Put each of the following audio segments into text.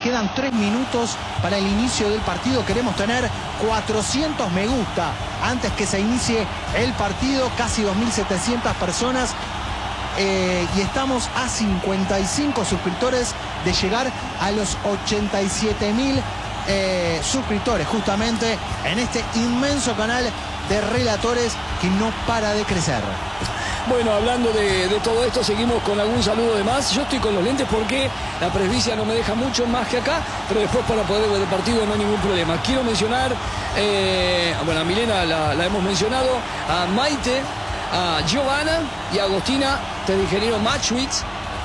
Quedan 3 minutos para el inicio del partido. Queremos tener 400 me gusta antes que se inicie el partido. Casi 2.700 personas. Y estamos a 55 suscriptores de llegar a los 87.000 suscriptores, justamente en este inmenso canal de relatores que no para de crecer. Bueno, hablando de todo esto, seguimos con algún saludo de más. Yo estoy con los lentes porque la presbicia no me deja mucho más que acá, pero después para poder ver el partido no hay ningún problema. Quiero mencionar, bueno, a Milena la hemos mencionado, a Maite, a Giovanna y a Agostina del ingeniero Machwitz,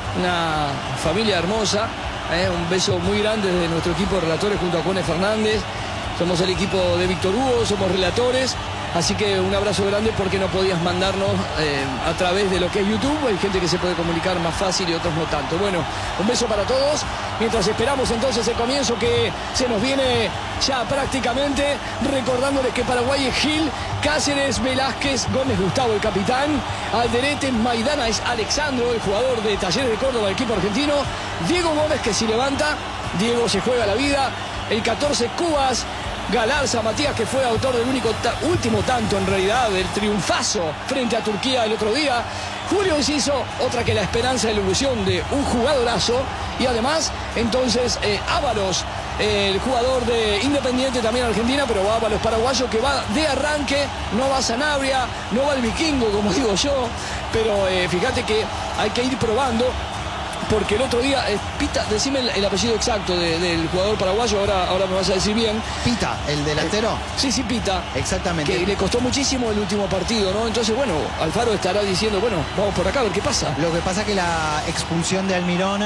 una familia hermosa. Un beso muy grande desde nuestro equipo de relatores junto a Cone Fernández. Somos el equipo de Víctor Hugo, somos relatores. Así que un abrazo grande porque no podías mandarnos a través de lo que es YouTube. Hay gente que se puede comunicar más fácil y otros no tanto. Bueno, un beso para todos. Mientras esperamos entonces el comienzo que se nos viene ya prácticamente. Recordándoles que Paraguay es Gil, Cáceres, Velázquez, Gómez Gustavo, el capitán. Alderete, Maidana es Alexandro, el jugador de Talleres de Córdoba, el equipo argentino. Diego Gómez que si levanta, Diego se juega la vida. El 14 Cubas. Galarza Matías, que fue autor del último tanto en realidad del triunfazo frente a Turquía el otro día. Julio Enciso, otra que la esperanza de la ilusión de un jugadorazo. Y además, entonces, Ábalos, el jugador de Independiente también Argentina, pero Ábalos paraguayo que va de arranque. No va Sanabria, no va el Vikingo, como digo yo. Pero fíjate que hay que ir probando. Porque el otro día, Pita, decime el apellido exacto del jugador paraguayo, ahora me vas a decir bien. Pita, el delantero. Sí, Pita. Exactamente. Que le costó muchísimo el último partido, ¿no? Entonces, bueno, Alfaro estará diciendo, bueno, vamos por acá a ver qué pasa. Lo que pasa es que la expulsión de Almirón,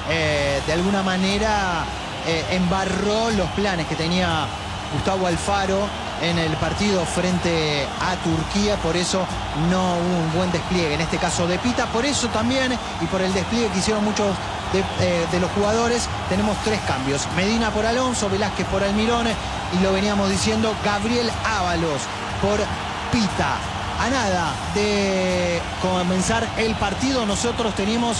de alguna manera, embarró los planes que tenía Gustavo Alfaro en el partido frente a Turquía. Por eso no hubo un buen despliegue, en este caso de Pita. Por eso también, y por el despliegue que hicieron muchos de los jugadores, tenemos 3 cambios. Medina por Alonso, Velázquez por Almirón y lo veníamos diciendo, Gabriel Ábalos por Pita. A nada de comenzar el partido, nosotros tenemos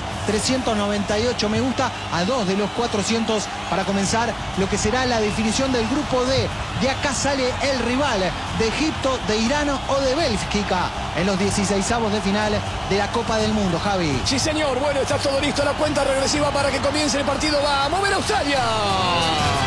398 me gusta, a 2 de los 400 para comenzar lo que será la definición del grupo D. De acá sale el rival de Egipto, de Irán o de Bélgica en los 16avos de final de la Copa del Mundo, Javi. Sí, señor. Bueno, está todo listo, la cuenta regresiva para que comience el partido. ¡Va a mover Australia!